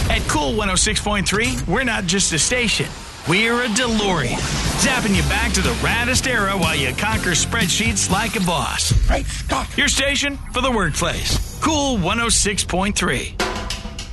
At Cool 106.3, we're not just a station. We're a DeLorean. Zapping you back to the raddest era while you conquer spreadsheets like a boss. Great Scott! Your station for the workplace. Cool 106.3.